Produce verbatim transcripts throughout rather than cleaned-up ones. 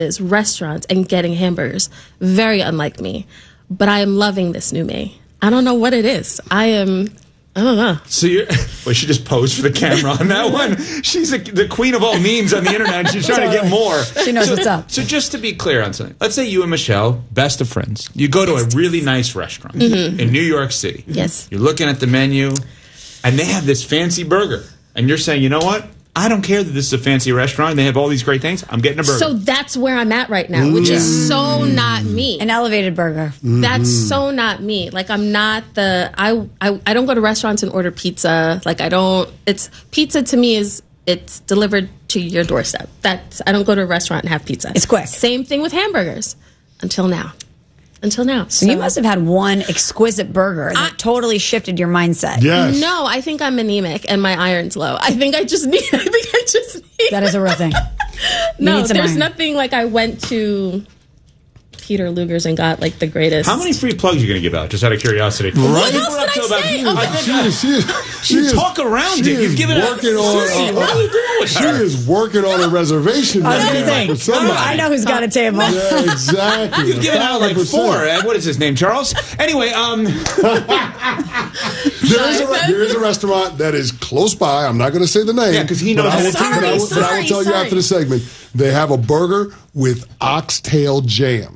is restaurants and getting hamburgers. Very unlike me. But I am loving this new me. I don't know what it is. I am... I don't know. So you're, well, she just posed for the camera on that one. She's a, the queen of all memes on the internet. She's trying to get more. She knows so, what's up. So just to be clear on something, let's say you and Michelle, best of friends, you go to a really nice restaurant mm-hmm. in New York City. Yes. You're looking at the menu, and they have this fancy burger, and you're saying, you know what? I don't care that this is a fancy restaurant. They have all these great things. I'm getting a burger. So that's where I'm at right now, which is so not me. An elevated burger. Mm-hmm. That's so not me. Like, I'm not the... I, I I don't go to restaurants and order pizza. Like, I don't... It's... Pizza to me is... It's delivered to your doorstep. That's... I don't go to a restaurant and have pizza. It's quick. Same thing with hamburgers. Until now. Until now. So, so you must have had one exquisite burger that I, totally shifted your mindset. Yes. No, I think I'm anemic and my iron's low. I think I just need... I think I just need... That is a real thing. No, there's iron. nothing like I went to Peter Luger's and got like the greatest. How many free plugs are you going to give out? Just out of curiosity. Right? What else did I say? About, oh, she, she, she, she you is, talk around she it. You've given working out. on. Susie, Uh, what are you doing with she her? is working on a reservation. I was right going to now say, for somebody. I know who's got a table. Yeah, exactly. You've given out like four. Uh, what is his name, Charles? Anyway, um, there is a there is a restaurant that is close by. I'm not going to say the name. Yeah, because he knows. But I will, Sorry, but I will, but I will sorry, tell you sorry. after the segment. They have a burger with oxtail jam.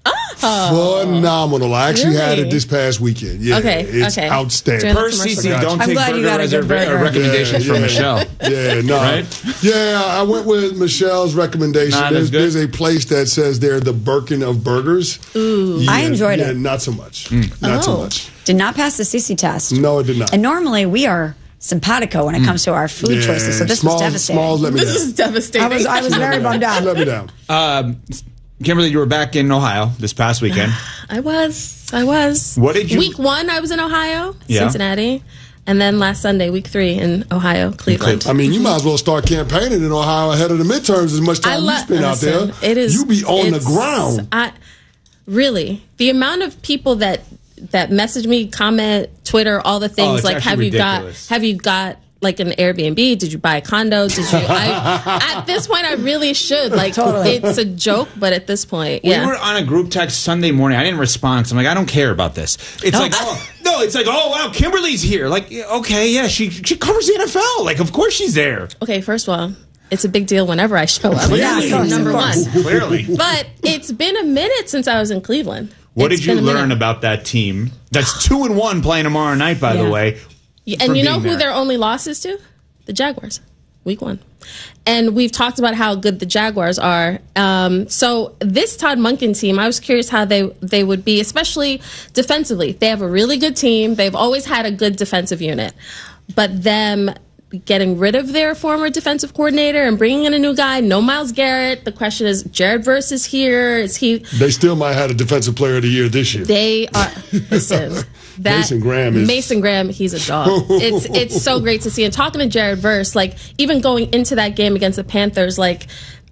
Oh. Phenomenal. I actually Really? had it this past weekend. Yeah, Okay, it's okay. outstanding. During per C C, commercial. don't I'm take glad you burger got a good reserva- burger. uh, recommendations Yeah, from yeah. Michelle. Yeah, no. Right? Yeah, I went with Michelle's recommendation. Not There's, as good? there's a place that says they're the Birkin of burgers. Ooh. Yeah, I enjoyed yeah, it. Not so much. Not so Oh. much. Did not pass the C C test. No, it did not. And normally we are simpatico when it comes to our food Yeah, choices. So this Smalls, was devastating. Smalls let me This down. is devastating. I was I was very bummed She out. let me down. Um, Kimberly, you were back in Ohio this past weekend. I was. I was. What did you- Week one, I was in Ohio, Yeah. Cincinnati. And then last Sunday, week three, in Ohio, Cleveland. I mean, you might as well start campaigning in Ohio ahead of the midterms as much time I you lo- spend out there. listen, It is. You be on the it's- ground. I, really, the amount of people that that message me, comment, Twitter, all the Oh, things it's like, actually have ridiculous. you got? Have you got like an Airbnb? Did you buy a condo? Did you? I, at this point, I really should. Like, Totally. it's a joke, but at this point, We yeah. were on a group text Sunday morning. I didn't respond because I'm like, I don't care about this. It's No. like, oh, no, it's like, oh, wow, Kimberly's here. Like, yeah, okay, yeah, she she covers the N F L. Like, of course she's there. Okay, first of all, it's a big deal whenever I show up. Yeah, That's of course, number of course. one. Clearly. But it's been a minute since I was in Cleveland. What It's did you been a minute. learn about that team? That's two and one playing tomorrow night, by Yeah. the way. Yeah, for and you know being who there. their only loss is to? The Jaguars, week one. And we've talked about how good the Jaguars are. Um, so this Todd Monken team, I was curious how they, they would be, especially defensively. They have a really good team. They've always had a good defensive unit. But them getting rid of their former defensive coordinator and bringing in a new guy, no Myles Garrett. The question is, Jared Verse is here. Is he... They still might have a defensive player of the year this year. They are. Listen, that Mason Graham is- Mason Graham. He's a dog. It's it's so great to see. And talking to Jared Verse, like even going into that game against the Panthers, like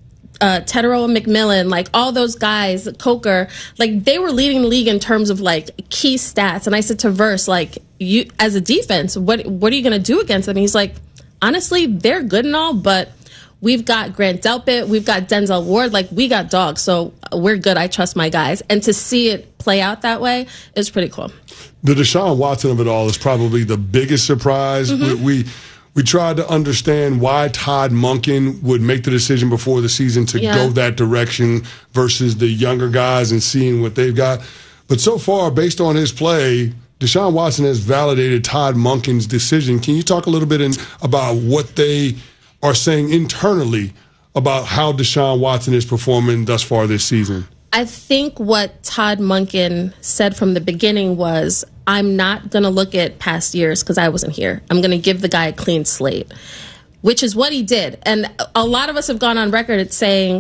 uh, Tedero and McMillan, like all those guys, Coker, like they were leading the league in terms of like key stats. And I said to Verse, like you as a defense, what what are you going to do against them? And he's like, honestly, they're good and all, but. We've got Grant Delpit. We've got Denzel Ward. Like, we got dogs. So we're good. I trust my guys. And to see it play out that way is pretty cool. The Deshaun Watson of it all is probably the biggest surprise. Mm-hmm. We, we we tried to understand why Todd Monken would make the decision before the season to Yeah. go that direction versus the younger guys and seeing what they've got. But so far, based on his play, Deshaun Watson has validated Todd Monken's decision. Can you talk a little bit in, about what they are saying internally about how Deshaun Watson is performing thus far this season? I think what Todd Monken said from the beginning was, I'm not going to look at past years because I wasn't here. I'm going to give the guy a clean slate, which is what he did. And a lot of us have gone on record at saying,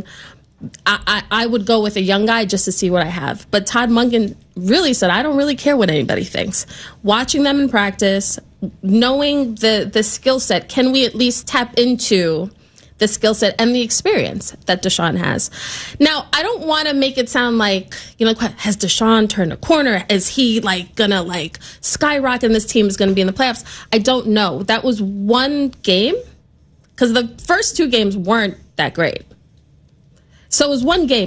I, I, I would go with a young guy just to see what I have. But Todd Monken really said, I don't really care what anybody thinks. Watching them in practice, knowing the, the skill set, can we at least tap into the skill set and the experience that Deshaun has? Now, I don't want to make it sound like, you know, has Deshaun turned a corner? Is he like gonna like skyrocket and this team is gonna be in the playoffs? I don't know. That was one game because the first two games weren't that great. So it was one game.